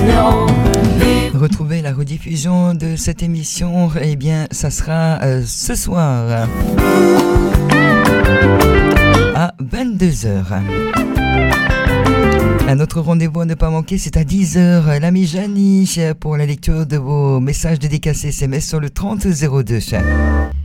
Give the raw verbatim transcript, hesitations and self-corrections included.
Retrouvez la rediffusion de cette émission, eh bien, ça sera euh, ce soir à vingt-deux heures. Un autre rendez-vous à ne pas manquer, c'est à dix heures. L'ami Jani pour la lecture de vos messages dédicacés S M S sur le trente zéro deux.